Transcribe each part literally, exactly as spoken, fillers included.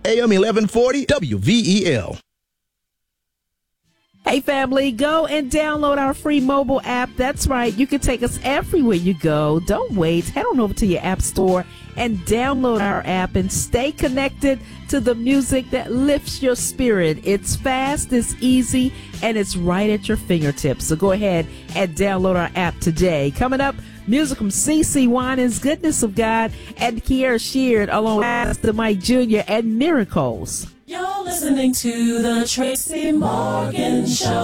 A M eleven forty W V E L. Hey family, go and download our free mobile app. That's right, you can take us everywhere you go. Don't wait, head on over to your app store and download our app and stay connected to the music that lifts your spirit. It's fast, it's easy, and it's right at your fingertips. So go ahead and download our app today. Coming up, music from CeCe Winans, Goodness of God, and Kiera Sheard along with Pastor Mike Junior and Miracles. You're listening to the Tracy Morgan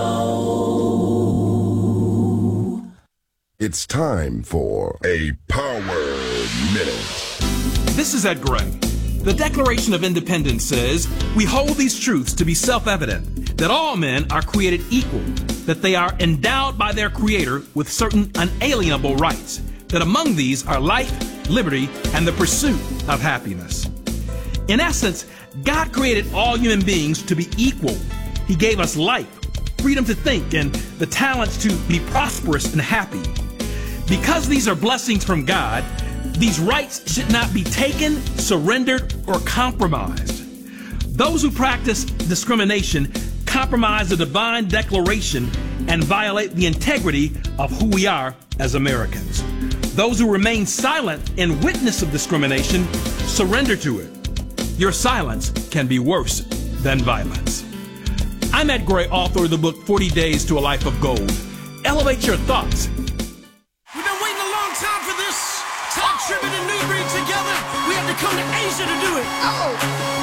Show. It's time for a Power Minute. This is Ed Gray. The Declaration of Independence says, we hold these truths to be self-evident, that all men are created equal, that they are endowed by their Creator with certain unalienable rights, that among these are life, liberty, and the pursuit of happiness. In essence, God created all human beings to be equal. He gave us life, freedom to think, and the talents to be prosperous and happy. Because these are blessings from God, these rights should not be taken, surrendered, or compromised. Those who practice discrimination compromise the divine declaration and violate the integrity of who we are as Americans. Those who remain silent in witness of discrimination surrender to it. Your silence can be worse than violence. I'm Ed Gray, author of the book forty days to a Life of Gold. Elevate your thoughts. We've been waiting a long time for this. Todd Tribbett and Newbury together. We had to come to Asia to do it. Oh.